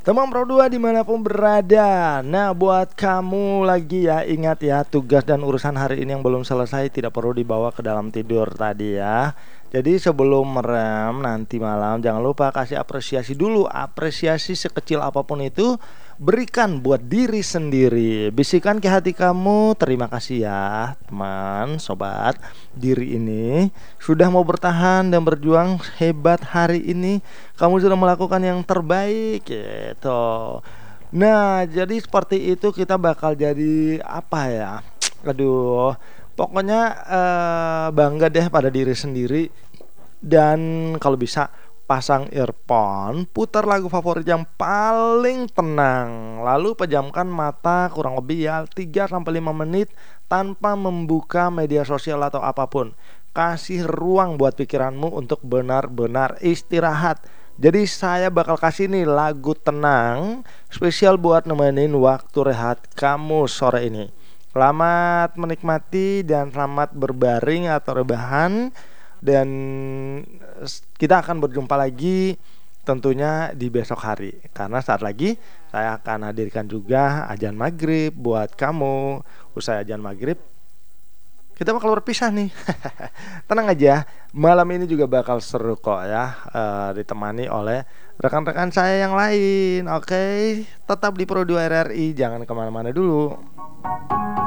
Teman Pro 2 dimanapun berada. Nah, buat kamu lagi ya, ingat ya, tugas dan urusan hari ini yang belum selesai tidak perlu dibawa ke dalam tidur tadi ya. Jadi sebelum merem nanti malam, jangan lupa kasih apresiasi dulu. Apresiasi sekecil apapun itu berikan buat diri sendiri. Bisikan ke hati kamu, terima kasih ya teman, sobat. Diri ini sudah mau bertahan dan berjuang hebat hari ini. Kamu sudah melakukan yang terbaik gitu. Nah, jadi seperti itu kita bakal jadi apa ya? Aduh, pokoknya bangga deh pada diri sendiri. Dan kalau bisa pasang earphone, putar lagu favorit yang paling tenang. Lalu pejamkan mata kurang lebih ya 3 sampai 5 menit tanpa membuka media sosial atau apapun. Kasih ruang buat pikiranmu untuk benar-benar istirahat. Jadi saya bakal kasih nih lagu tenang spesial buat nemenin waktu rehat kamu sore ini. Selamat menikmati dan selamat berbaring atau rebahan. Dan kita akan berjumpa lagi tentunya di besok hari. Karena saat lagi saya akan hadirkan juga azan maghrib buat kamu. Usai azan maghrib kita bakal berpisah nih. Tenang aja, malam ini juga bakal seru kok ya, ditemani oleh rekan-rekan saya yang lain. Oke, tetap di Pro 2 RRI, jangan kemana-mana dulu.